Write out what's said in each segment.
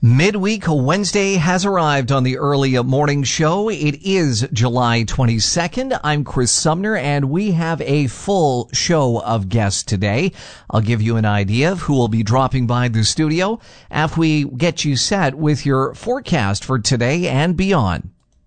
Midweek Wednesday has arrived on the early morning show. It is July 22nd. I'm Chris Sumner, and we have a full show of guests today. I'll give you an idea of who will be dropping by the studio after we get you set with your forecast for today and beyond.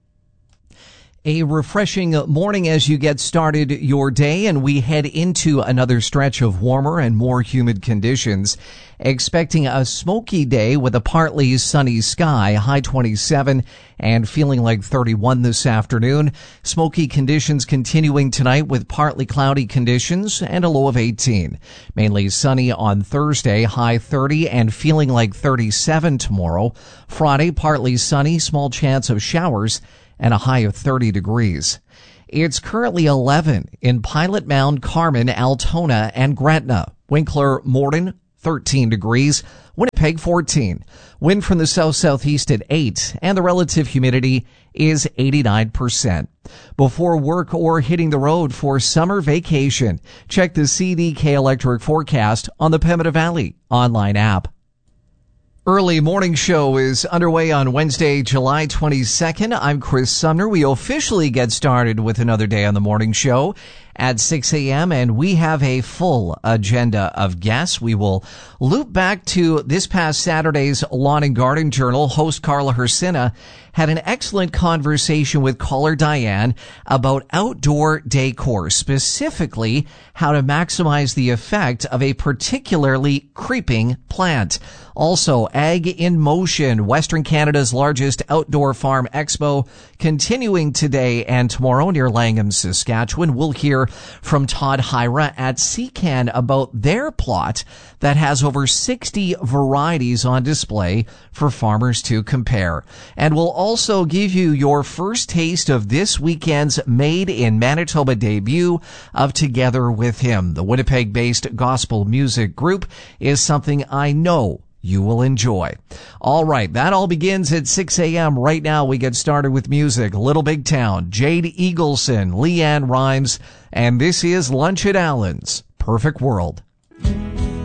A refreshing morning as you get started your day, and we head into another stretch of warmer and more humid conditions. Expecting a smoky day with a partly sunny sky, high 27 and feeling like 31 this afternoon. Smoky conditions continuing tonight with partly cloudy conditions and a low of 18. Mainly sunny on Thursday, high 30 and feeling like 37 tomorrow. Friday, partly sunny, small chance of showers and a high of 30 degrees. It's currently 11 in Pilot Mound, Carmen, Altona, and Gretna. Winkler, Morden, 13 degrees. Winnipeg, 14. Wind from the south-southeast at 8, and the relative humidity is 89%. Before work or hitting the road for summer vacation, check the CDK Electric forecast on the Pembina Valley online app. Early morning show is underway on Wednesday, July 22nd. I'm Chris Sumner. We officially get started with another day on the morning show at 6 a.m., and we have a full agenda of guests. We will loop back to this past Saturday's Lawn and Garden Journal. Host Carla Hersina had an excellent conversation with caller Diane about outdoor decor, specifically how to maximize the effect of a particularly creeping plant. Also, Ag in Motion, Western Canada's largest outdoor farm expo, continuing today and tomorrow near Langham, Saskatchewan. We'll hear from Todd Hyra at CCAN about their plot that has over 60 varieties on display for farmers to compare. And we'll also give you your first taste of this weekend's Made in Manitoba debut of Together with Him. The Winnipeg-based gospel music group is something I know you will enjoy. All right, that all begins at 6 a.m. Right now, we get started with music. Little Big Town, Jade Eagleson, Leanne Rimes, and this is Lunch at Allen's Perfect World.